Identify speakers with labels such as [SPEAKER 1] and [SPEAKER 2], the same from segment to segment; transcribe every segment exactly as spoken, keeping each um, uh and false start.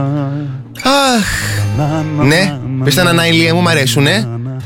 [SPEAKER 1] Αχ, ναι, πες τα νανά Ηλία μου, μ' αρέσουνε.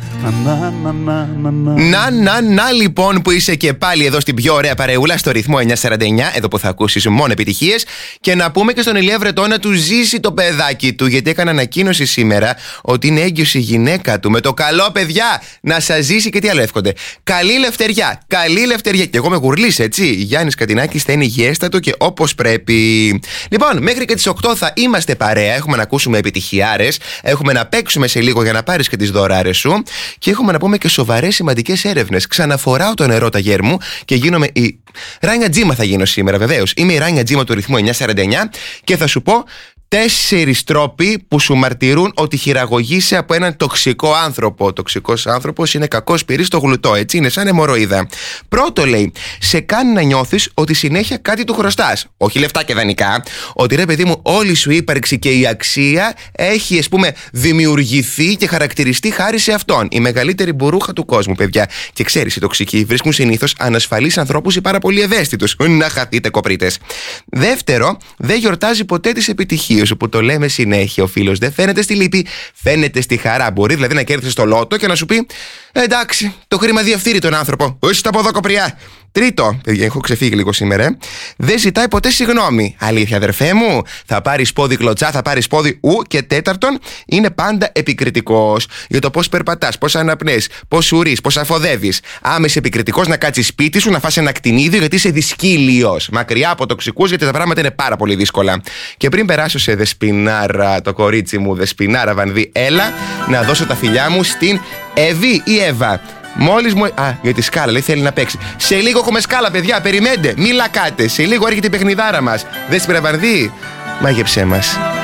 [SPEAKER 1] Να, να, να λοιπόν που είσαι και πάλι εδώ στην πιο ωραία παρεούλα στο ρυθμό εννιακόσια σαράντα εννιά, εδώ που θα ακούσεις μόνο επιτυχίες. Και να πούμε και στον Ηλία Βρετό να του ζήσει το παιδάκι του, γιατί έκανε ανακοίνωση σήμερα ότι είναι έγκυος η γυναίκα του. Με το καλό, παιδιά, να σας ζήσει και τι άλλο εύχονται. Καλή λευτεριά, καλή λευτεριά. Και εγώ με γουρλής, έτσι. Γιάννης Κατινάκης θα είναι υγιέστατο και όπως πρέπει. Λοιπόν, μέχρι και τις οκτώ θα είμαστε παρέα. Έχουμε να ακούσουμε επιτυχιάρες. Έχουμε να παίξουμε σε λίγο για να πάρεις και τις δωράρες σου. Και έχουμε να πούμε και σοβαρές σημαντικές έρευνες. Ξαναφοράω το νερό ταγέρ μου και γίνομαι η Ράνια Τζίμα θα γίνω σήμερα, βεβαίως. Είμαι η Ράνια Τζίμα του ρυθμού εννιακόσια σαράντα εννιά και θα σου πω τέσσερις τρόποι που σου μαρτυρούν ότι χειραγωγείσαι από έναν τοξικό άνθρωπο. Ο τοξικός άνθρωπος είναι κακός πυρής στο γλουτό, έτσι, είναι σαν αιμορροίδα. Πρώτο, λέει, σε κάνει να νιώθεις ότι συνέχεια κάτι του χρωστάς. Όχι λεφτά και δανεικά. Ότι ρε παιδί μου, όλη σου ύπαρξη και η αξία έχει, ας πούμε, δημιουργηθεί και χαρακτηριστεί χάρη σε αυτόν. Η μεγαλύτερη μπουρούχα του κόσμου, παιδιά. Και ξέρεις, οι τοξικοί βρίσκουν συνήθως ανασφαλείς ανθρώπους ή πάρα πολύ ευαίσθητους. Να χαθείτε, κοπρίτες. Δεύτερο, δεν γιορτάζει ποτέ τις επιτυχίες. Που το λέμε συνέχεια, ο φίλος δεν φαίνεται στη λύπη, φαίνεται στη χαρά. Μπορεί δηλαδή να κέρδισε στο λότο και να σου πει εντάξει, το χρήμα διευθύνει τον άνθρωπο. Όχι τα από εδώ, κοπριά. Τρίτο, παιδιά, έχω ξεφύγει λίγο σήμερα. Δεν ζητάει ποτέ συγγνώμη. Αλήθεια, αδερφέ μου, θα πάρεις πόδι κλωτσά, θα πάρεις πόδι ου. Και τέταρτον, είναι πάντα επικριτικός για το πώς περπατάς, πώς αναπνέεις, πώς ουρείς, πώς αφοδεύεις. Άμα είσαι επικριτικός, να κάτσεις σπίτι σου, να φας ένα κτηνίδιο γιατί είσαι δυσκύλιος. Μακριά από τοξικούς, γιατί τα πράγματα είναι πάρα πολύ δύσκολα. Και πριν περάσω σε Δεσποινάρα, το κορίτσι μου, Δεσποινάρα Βανδύ, έλα να δώσω τα φιλιά μου στην Εύη ή Εύα. Μόλις μου. Α, για τη σκάλα, λέει θέλει να παίξει. Σε λίγο έχουμε σκάλα, παιδιά, περιμένετε. Μη λακάτε. Σε λίγο έρχεται η παιχνιδάρα μας. Δεσποιρά Βανδύ, μάγεψέ μας.